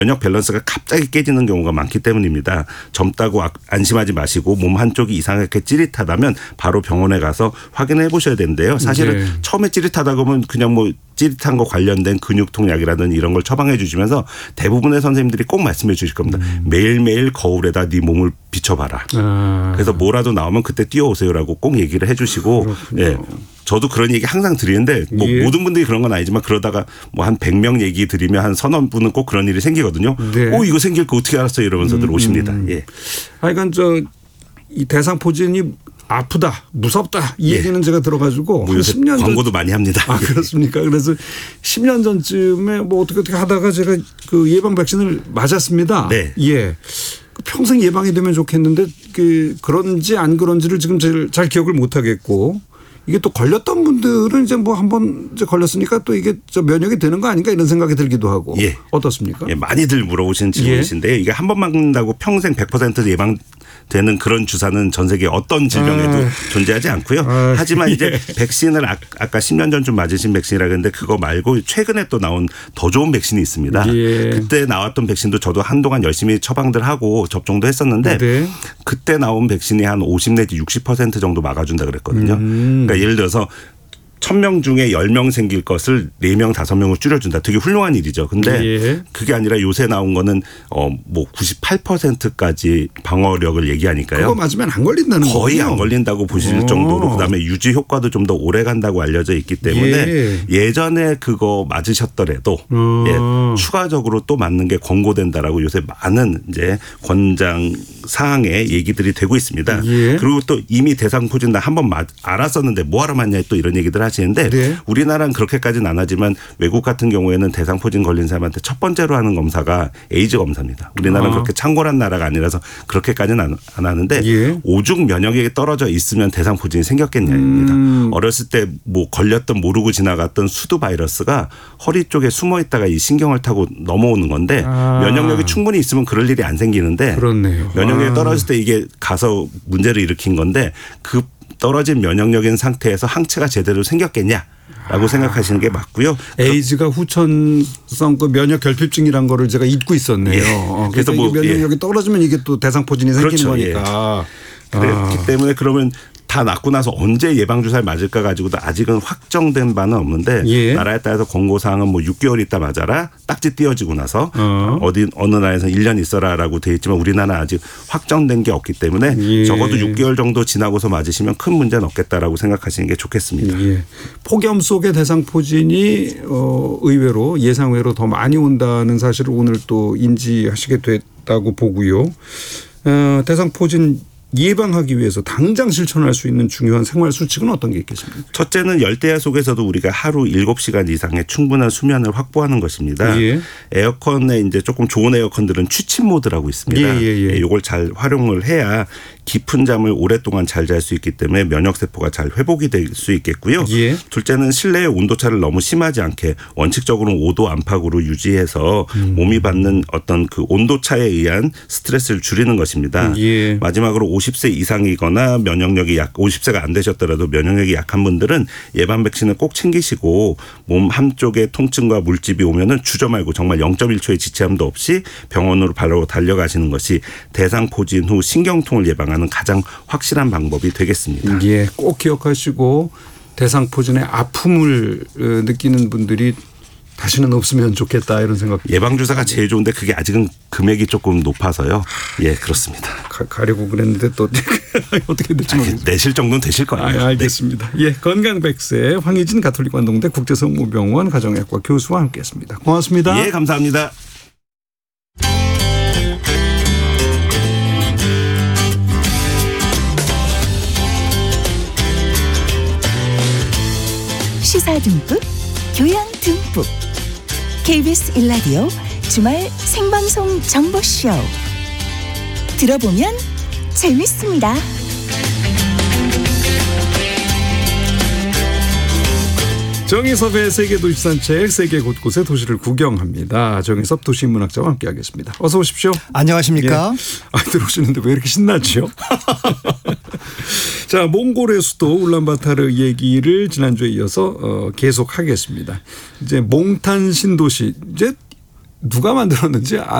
면역 밸런스가 갑자기 깨지는 경우가 많기 때문입니다. 젊다고 안심하지 마시고 몸 한쪽이 이상하게 찌릿하다면 바로 병원에 가서 확인해 보셔야 되는데요. 사실은 처음에 찌릿하다 그러면 그냥 뭐 찌릿한 거 관련된 근육통 약이라든지 이런 걸 처방해 주시면서 대부분의 선생님들이 꼭 말씀해 주실 겁니다. 매일매일 거울에다 네 몸을 비춰봐라. 그래서 뭐라도 나오면 그때 뛰어오세요라고 꼭 얘기를 해 주시고 예. 저도 그런 얘기 항상 드리는데 뭐 모든 분들이 그런 건 아니지만 그러다가 뭐 한 100명 얘기 드리면 한 서너 분은 꼭 그런 일이 생기거든요. 네. 이거 생길 거 어떻게 알았어요 이러면서들 오십니다. 예. 하여간 이 대상포진이 아프다, 무섭다 이 얘기는 제가 들어가지고 뭐 요새 10년 광고도 많이 합니다. 아 그렇습니까? 그래서 10년 전쯤에 뭐 어떻게 하다가 제가 그 예방 백신을 맞았습니다. 네. 예. 평생 예방이 되면 좋겠는데 그런지 안 그런지를 지금 잘 기억을 못 하겠고 이게 또 걸렸던 분들은 이제 뭐 한번 이제 걸렸으니까 또 이게 면역이 되는 거 아닌가 이런 생각이 들기도 하고 예. 어떻습니까? 예, 많이들 물어보시는 질문이신데요. 이게 한 번 맞는다고 평생 100% 예방되는 그런 주사는 전 세계 어떤 질병에도 존재하지 않고요. 하지만 이제 백신을 아까 10년 전쯤 맞으신 백신이라 그랬는데 그거 말고 최근에 또 나온 더 좋은 백신이 있습니다. 그때 나왔던 백신도 저도 한동안 열심히 처방들 하고 접종도 했었는데 그때 나온 백신이 한 50 내지 60% 정도 막아준다 그랬거든요. 그러니까 예를 들어서 1000명 중에 10명 생길 것을 4명, 5명을 줄여준다. 되게 훌륭한 일이죠. 근데 그게 아니라 요새 나온 거는 뭐 98%까지 방어력을 얘기하니까요. 그거 맞으면 안 걸린다는 거예요. 거의 안 걸린다고 보실 정도로 그다음에 유지 효과도 좀 더 오래 간다고 알려져 있기 때문에 예전에 그거 맞으셨더라도 추가적으로 또 맞는 게 권고된다라고 요새 많은 이제 권장 사항의 얘기들이 되고 있습니다. 그리고 또 이미 대상포진 나 한번 알았었는데 뭐하러 맞냐 또 이런 얘기들 하시는데 우리나라는 그렇게까지는 안 하지만 외국 같은 경우에는 대상포진 걸린 사람한테 첫 번째로 하는 검사가 에이즈 검사입니다. 우리나라는 그렇게 창궐한 나라가 아니라서 그렇게까지는 안 하는데 오죽 면역력이 떨어져 있으면 대상포진이 생겼겠냐입니다. 어렸을 때 뭐 걸렸던 모르고 지나갔던 수두 바이러스가 허리 쪽에 숨어 있다가 이 신경을 타고 넘어오는 건데 면역력이 충분히 있으면 그럴 일이 안 생기는데 그렇네요. 면역력이 떨어질 때 이게 가서 문제를 일으킨 건데 그 떨어진 면역력인 상태에서 항체가 제대로 생겼겠냐라고 생각하시는 게 맞고요. 에이즈가 후천성 그 면역 결핍증이란 거를 제가 잊고 있었네요. 그래서 뭐 면역력이 떨어지면 이게 또 대상포진이 생기는 거니까. 그렇기 때문에 그러면 다 낫고 나서 언제 예방주사를 맞을까 가지고도 아직은 확정된 바는 없는데 나라에 따라서 권고사항은 뭐 6개월 있다 맞아라 딱지 띄어지고 나서 어느 나라에서 1년 있어라라고 되어 있지만 우리나라는 아직 확정된 게 없기 때문에 적어도 6개월 정도 지나고서 맞으시면 큰 문제는 없겠다라고 생각하시는 게 좋겠습니다. 폭염 속의 대상포진이 의외로 예상외로 더 많이 온다는 사실을 오늘 또 인지하시게 됐다고 보고요. 대상포진 예방하기 위해서 당장 실천할 수 있는 중요한 생활 수칙은 어떤 게 있겠습니까? 첫째는 열대야 속에서도 우리가 하루 7시간 이상의 충분한 수면을 확보하는 것입니다. 에어컨에 이제 조금 좋은 에어컨들은 취침 모드라고 있습니다. 이걸 잘 활용을 해야 깊은 잠을 오랫동안 잘 잘 수 있기 때문에 면역세포가 잘 회복이 될 수 있겠고요. 둘째는 실내의 온도차를 너무 심하지 않게 원칙적으로 5도 안팎으로 유지해서 몸이 받는 어떤 그 온도차에 의한 스트레스를 줄이는 것입니다. 마지막으로 50세 이상이거나 면역력이 50세가 안 되셨더라도 면역력이 약한 분들은 예방 백신을 꼭 챙기시고 몸 한쪽에 통증과 물집이 오면은 주저 말고 정말 0.1초의 지체함도 없이 병원으로 바로 달려가시는 것이 대상포진 후 신경통을 예방하는 가장 확실한 방법이 되겠습니다. 꼭 기억하시고 대상포진의 아픔을 느끼는 분들이 다시는 없으면 좋겠다 이런 생각. 예방주사가 제일 좋은데 그게 아직은 금액이 조금 높아서요. 그렇습니다. 가려고 그랬는데 또 어떻게 될지 모르겠습니다. 내실 정도는 되실 거예요. 알겠습니다. 건강100세 황희진 가톨릭관동대 국제성모병원 가정의학과 교수와 함께했습니다. 고맙습니다. 감사합니다. 시사 듬뿍, 교양 듬뿍. KBS 1라디오 주말 생방송 정보쇼. 들어보면 재밌습니다. 정의섭의 세계도시산책, 세계 곳곳의 도시를 구경합니다. 정의섭 도시인문학자와 함께하겠습니다. 어서 오십시오. 안녕하십니까. 들어오시는데 왜 이렇게 신나죠? 자, 몽골의 수도 울란바타르 얘기를 지난주에 이어서 계속하겠습니다. 이제 몽탄 신도시 이제 누가 만들었는지